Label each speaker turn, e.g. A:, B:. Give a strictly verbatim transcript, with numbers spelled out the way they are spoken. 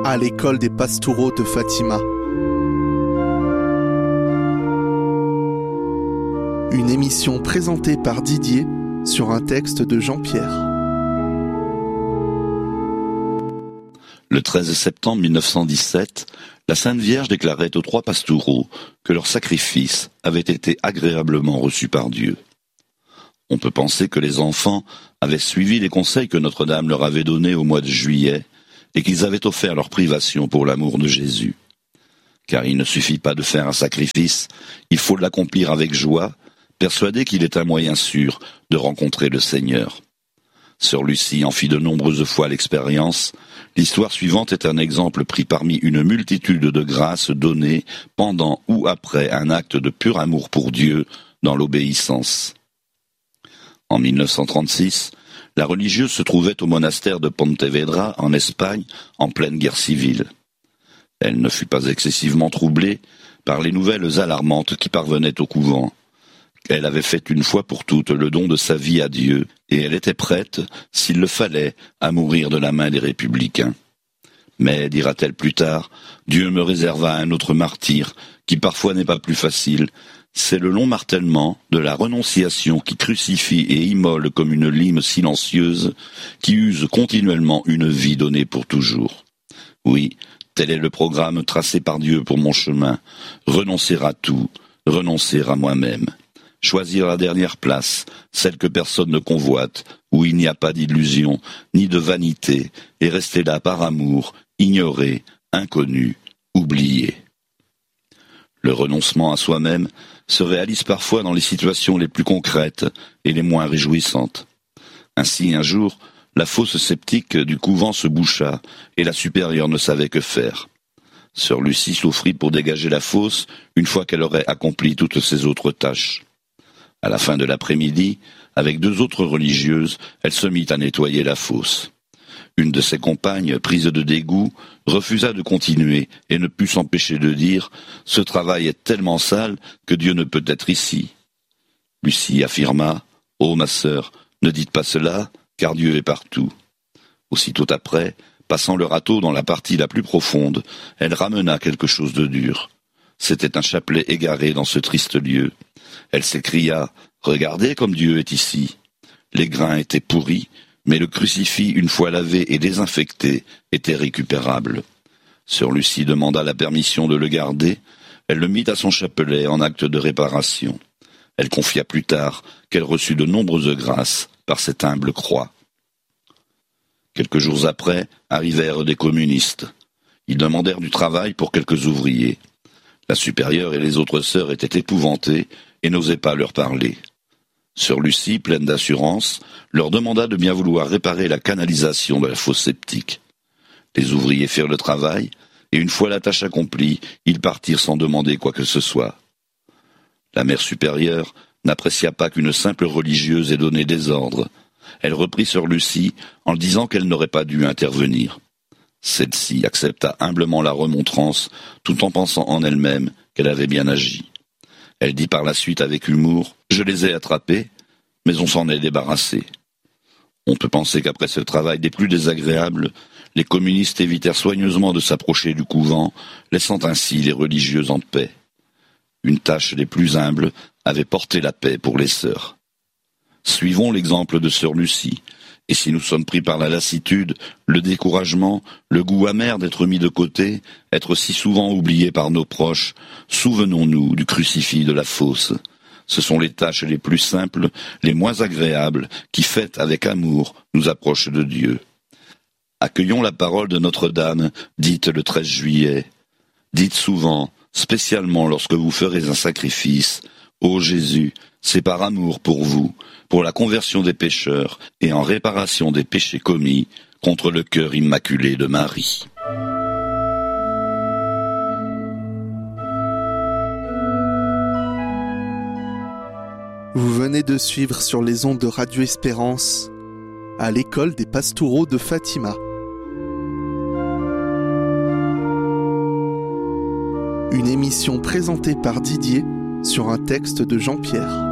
A: à l'école des Pastoureaux de Fatima. Une émission présentée par Didier sur un texte de Jean-Pierre.
B: Le treize septembre mille neuf cent dix-sept, la Sainte Vierge déclarait aux trois pastoureaux que leur sacrifice avait été agréablement reçu par Dieu. On peut penser que les enfants avaient suivi les conseils que Notre-Dame leur avait donnés au mois de juillet et qu'ils avaient offert leur privation pour l'amour de Jésus. Car il ne suffit pas de faire un sacrifice, il faut l'accomplir avec joie, persuadé qu'il est un moyen sûr de rencontrer le Seigneur. Sœur Lucie en fit de nombreuses fois l'expérience. L'histoire suivante est un exemple pris parmi une multitude de grâces données pendant ou après un acte de pur amour pour Dieu dans l'obéissance. En mille neuf cent trente-six, la religieuse se trouvait au monastère de Pontevedra, en Espagne, en pleine guerre civile. Elle ne fut pas excessivement troublée par les nouvelles alarmantes qui parvenaient au couvent. Elle avait fait une fois pour toutes le don de sa vie à Dieu, et elle était prête, s'il le fallait, à mourir de la main des républicains. Mais, dira-t-elle plus tard, Dieu me réserva un autre martyre, qui parfois n'est pas plus facile. C'est le long martèlement de la renonciation qui crucifie et immole comme une lime silencieuse, qui use continuellement une vie donnée pour toujours. Oui, tel est le programme tracé par Dieu pour mon chemin. Renoncer à tout, renoncer à moi-même. Choisir la dernière place, celle que personne ne convoite, où il n'y a pas d'illusion, ni de vanité, et rester là par amour, ignoré, inconnu, oublié. Le renoncement à soi-même se réalise parfois dans les situations les plus concrètes et les moins réjouissantes. Ainsi, un jour, la fosse sceptique du couvent se boucha, et la supérieure ne savait que faire. Sœur Lucie s'offrit pour dégager la fosse une fois qu'elle aurait accompli toutes ses autres tâches. À la fin de l'après-midi, avec deux autres religieuses, elle se mit à nettoyer la fosse. Une de ses compagnes, prise de dégoût, refusa de continuer et ne put s'empêcher de dire « Ce travail est tellement sale que Dieu ne peut être ici. » Lucie affirma « Oh, ma sœur, ne dites pas cela, car Dieu est partout. » Aussitôt après, passant le râteau dans la partie la plus profonde, elle ramena quelque chose de dur. C'était un chapelet égaré dans ce triste lieu. Elle s'écria « Regardez comme Dieu est ici !» Les grains étaient pourris, mais le crucifix, une fois lavé et désinfecté, était récupérable. Sœur Lucie demanda la permission de le garder. Elle le mit à son chapelet en acte de réparation. Elle confia plus tard qu'elle reçut de nombreuses grâces par cette humble croix. Quelques jours après, arrivèrent des communistes. Ils demandèrent du travail pour quelques ouvriers. La supérieure et les autres sœurs étaient épouvantées et n'osaient pas leur parler. Sœur Lucie, pleine d'assurance, leur demanda de bien vouloir réparer la canalisation de la fosse sceptique. Les ouvriers firent le travail, et une fois la tâche accomplie, ils partirent sans demander quoi que ce soit. La mère supérieure n'apprécia pas qu'une simple religieuse ait donné des ordres. Elle reprit Sœur Lucie en disant qu'elle n'aurait pas dû intervenir. Celle-ci accepta humblement la remontrance, tout en pensant en elle-même qu'elle avait bien agi. Elle dit par la suite avec humour « Je les ai attrapés, mais on s'en est débarrassé. » On peut penser qu'après ce travail des plus désagréables, les communistes évitèrent soigneusement de s'approcher du couvent, laissant ainsi les religieuses en paix. Une tâche des plus humbles avait porté la paix pour les sœurs. Suivons l'exemple de Sœur Lucie. Et si nous sommes pris par la lassitude, le découragement, le goût amer d'être mis de côté, être si souvent oubliés par nos proches, souvenons-nous du crucifix de la fosse. Ce sont les tâches les plus simples, les moins agréables, qui, faites avec amour, nous approchent de Dieu. Accueillons la parole de Notre-Dame, dite le treize juillet. Dites souvent, spécialement lorsque vous ferez un sacrifice, « Ô Jésus, c'est par amour pour vous, pour la conversion des pécheurs et en réparation des péchés commis contre le cœur immaculé de Marie. »
A: Vous venez de suivre sur les ondes de Radio Espérance à l'école des Pastoureaux de Fatima. Une émission présentée par Didier sur un texte de Jean-Pierre.